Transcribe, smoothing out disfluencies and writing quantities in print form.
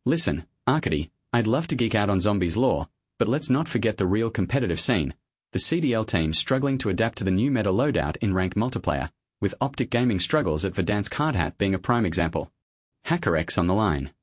Listen, Arcady, I'd love to geek out on zombies lore, but let's not forget the real competitive scene. The CDL team struggling to adapt to the new meta loadout in ranked multiplayer, with Optic Gaming struggles at Verdansk Hardhat being a prime example. HackerX on the line.